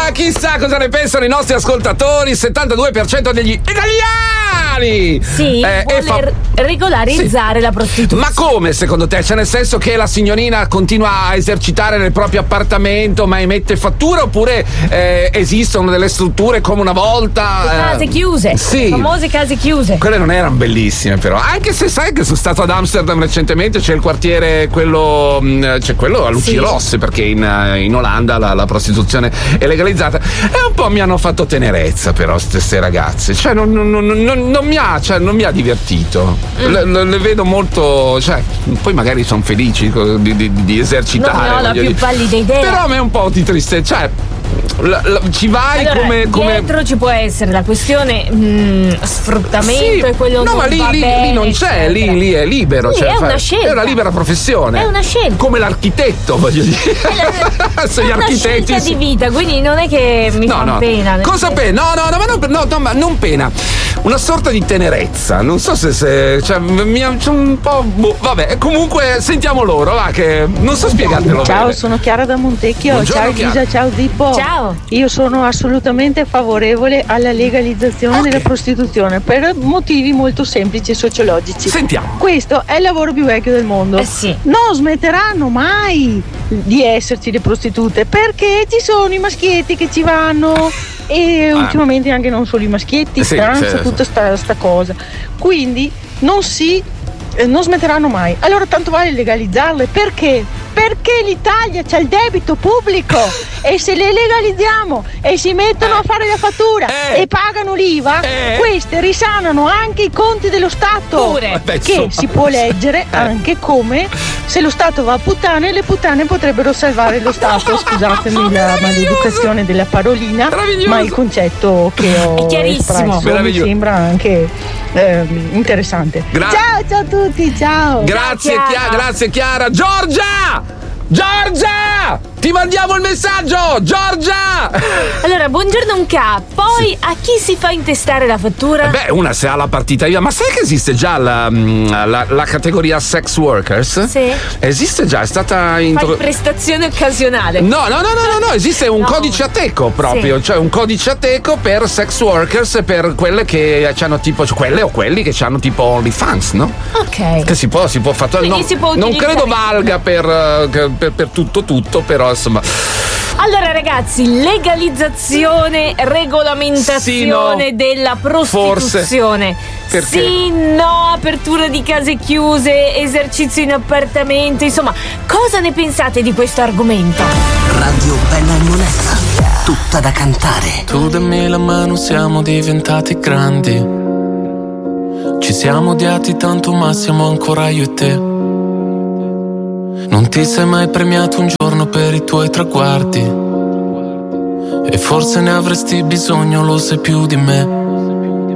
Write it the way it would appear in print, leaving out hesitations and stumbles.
chissà cosa ne pensano i nostri ascoltatori. Il 72% degli italiani vuole regolarizzare la prostituzione. Ma come secondo te? Cioè, nel senso che la signorina continua a esercitare nel proprio appartamento ma emette fattura, oppure esistono delle strutture come una volta? Le case chiuse, le famose case chiuse. Quelle non erano bellissime, però. Anche se sai che sono stato ad Amsterdam recentemente, c'è il quartiere quello a luci rosse, perché in Olanda la prostituzione è legalizzata, e un po' mi hanno fatto tenerezza però queste ragazze, cioè non mi ha divertito. Le vedo molto, cioè, poi magari sono felici di esercitare, non ho la più pallida idea, però a me un po' di tristezza, cioè ci vai, allora, come dietro ci può essere la questione sfruttamento e quello no, non ma lì non c'è, lì è libero, sì, cioè, è una scelta, è una libera professione, è una scelta, come l'architetto, voglio dire. È una scelta di vita, quindi non è che mi fa pena. Cosa pena? No, non pena, una sorta di tenerezza, non so se cioè, c'è un po', vabbè, comunque sentiamo loro, va, che non so spiegartelo. Ciao, bene. Sono Chiara da Montecchio. Buongiorno, ciao Elisa, Chiara. ciao Dippo. Ciao. Io sono assolutamente favorevole alla legalizzazione della prostituzione per motivi molto semplici e sociologici. Sentiamo. Questo è il lavoro più vecchio del mondo. Sì. Non smetteranno mai di esserci le prostitute, perché ci sono i maschietti che ci vanno, e ultimamente anche non solo i maschietti, tutta sta cosa. Quindi non smetteranno mai. Allora tanto vale legalizzarle. Perché? Perché l'Italia c'ha il debito pubblico e se le legalizziamo e si mettono a fare la fattura e pagano l'IVA, queste risanano anche i conti dello Stato. Che si può leggere anche come se lo Stato va a puttane, le puttane potrebbero salvare lo Stato. Scusatemi la maleducazione della parolina, ma il concetto che ho espresso mi sembra anche interessante. Ciao a tutti, ciao. Grazie Chiara. Giorgia! Ti mandiamo il messaggio, Giorgia! Allora, buongiorno un K. Poi a chi si fa intestare la fattura? Beh, una se ha la partita IVA. Ma sai che esiste già la categoria sex workers? Sì. Esiste già, è stata Fai prestazione occasionale. No, esiste un codice Ateco proprio, cioè un codice Ateco per sex workers, per quelle che hanno tipo, quelle o quelli che hanno tipo OnlyFans, no? Ok. Che si può fare. Non credo valga per tutto, però insomma. Allora ragazzi, legalizzazione, regolamentazione della prostituzione. Forse. Sì, no, apertura di case chiuse, esercizio in appartamento, insomma, cosa ne pensate di questo argomento? Radio Bella e Monella, tutta da cantare. Tu dammi la mano, siamo diventati grandi. Ci siamo odiati tanto ma siamo ancora io e te. Non ti sei mai premiato un giorno per i tuoi traguardi, e forse ne avresti bisogno, lo sai più di me.